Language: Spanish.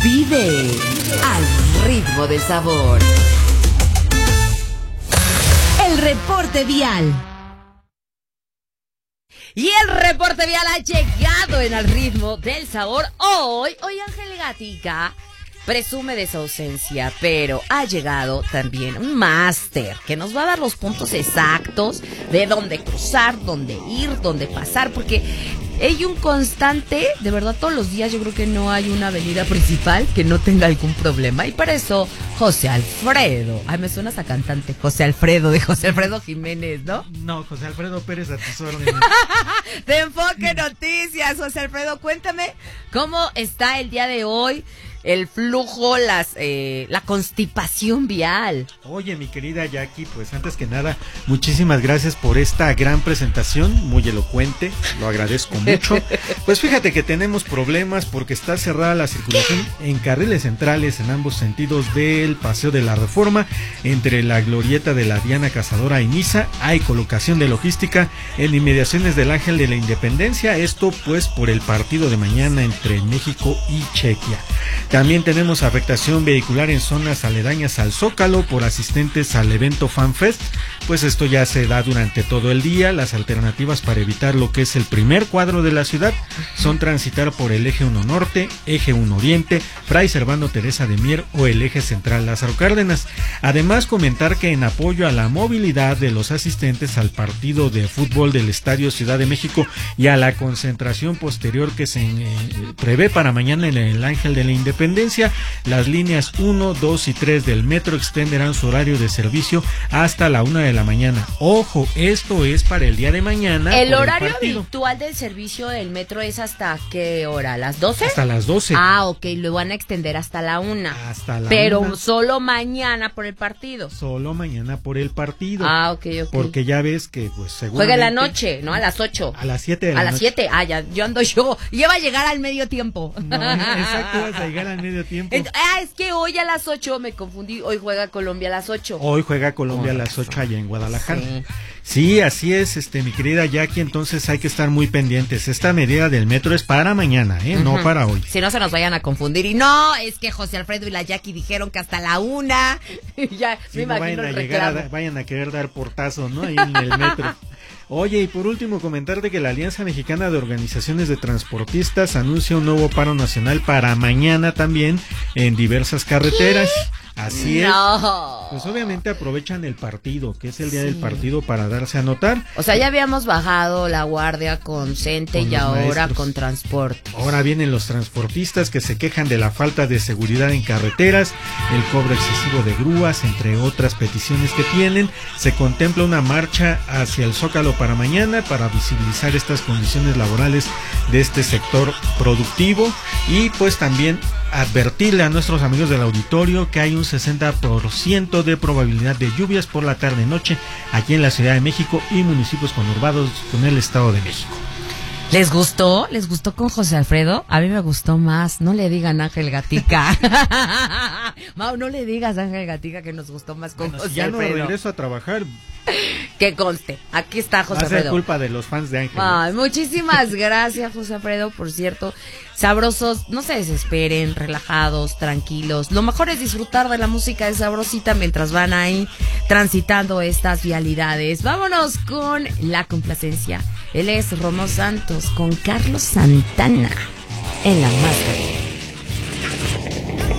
Vive al ritmo del sabor. El reporte vial. Y el reporte vial ha llegado en Al ritmo del sabor. Hoy Ángel Gatica presume de su ausencia, pero ha llegado también un máster que nos va a dar los puntos exactos de dónde cruzar, dónde ir, dónde pasar, porque hay un constante, de verdad todos los días yo creo que no hay una avenida principal que no tenga algún problema, y para eso José Alfredo, me suenas a cantante, José Alfredo, de José Alfredo Jiménez, ¿no? No, José Alfredo Pérez a tus órdenes. De Enfoque Noticias. José Alfredo, cuéntame cómo está el día de hoy el flujo, la constipación vial. Oye, mi querida Jackie, pues antes que nada, muchísimas gracias por esta gran presentación, muy elocuente, lo agradezco mucho. Pues fíjate que tenemos problemas porque está cerrada la circulación en carriles centrales en ambos sentidos del Paseo de la Reforma, entre la glorieta de la Diana Cazadora y Niza. Hay colocación de logística en inmediaciones del Ángel de la Independencia, esto pues por el partido de mañana entre México y Chequia. También tenemos afectación vehicular en zonas aledañas al Zócalo por asistentes al evento FanFest, pues esto ya se da durante todo el día. Las alternativas para evitar lo que es el primer cuadro de la ciudad son transitar por el eje 1 Norte, eje 1 Oriente, Fray Servando Teresa de Mier o el eje central Lázaro Cárdenas. Además, comentar que en apoyo a la movilidad de los asistentes al partido de fútbol del Estadio Ciudad de México y a la concentración posterior que se prevé para mañana en el Ángel de la Independencia, las líneas 1, 2 y 3 del metro extenderán su horario de servicio hasta la 1 de la mañana. Ojo, esto es para el día de mañana. ¿El horario habitual del servicio del metro es hasta qué hora? ¿Las 12? Hasta las 12. Ok, lo van a extender hasta la 1. Hasta la Pero 1. Solo mañana por el partido. Solo mañana por el partido. Ok. Porque ya ves que pues seguramente juega en la noche, ¿no? A las 8. A las 7 de la noche. A las 7. Ya, yo iba a llegar al medio tiempo. No, exacto, vas a llegar al medio tiempo. Es que hoy a las 8 me confundí. Hoy juega Colombia a las 8. Hoy juega Colombia a las 8 allá en Guadalajara. Sí, así es, mi querida Jackie, entonces hay que estar muy pendientes. Esta medida del metro es para mañana, no para hoy. Si no se nos vayan a confundir. Y no, es que José Alfredo y la Jackie dijeron que hasta la 1. Ya, sí, me no imagino el reclamo. Vayan a querer dar portazo, ¿no? Ahí en el metro. Oye, y por último comentarte que la Alianza Mexicana de Organizaciones de Transportistas anuncia un nuevo paro nacional para mañana también en diversas carreteras. Así es. Pues obviamente aprovechan el partido, que es el día del partido, para darse a notar. O sea, ya habíamos bajado la guardia con CENTE y ahora maestros. Con transporte. Ahora vienen los transportistas que se quejan de la falta de seguridad en carreteras, el cobro excesivo de grúas, entre otras peticiones que tienen. Se contempla una marcha hacia el Zócalo para mañana para visibilizar estas condiciones laborales de este sector productivo y pues también advertirle a nuestros amigos del auditorio que hay un 60% de probabilidad de lluvias por la tarde-noche aquí en la Ciudad de México y municipios conurbados con el Estado de México. ¿Les gustó? ¿Les gustó con José Alfredo? A mí me gustó más. No le digan Ángel Gatica. Mau, no le digas Ángel Gatica que nos gustó más con José ya Alfredo. Ya no regreso a trabajar. Que conste, aquí está José Alfredo. Va a ser culpa de los fans de Ángel. Muchísimas gracias, José Alfredo, por cierto. Sabrosos, no se desesperen, relajados, tranquilos. Lo mejor es disfrutar de la música de Sabrosita mientras van ahí transitando estas vialidades. Vámonos con la complacencia. Él es Romo Santos con Carlos Santana en la máscara.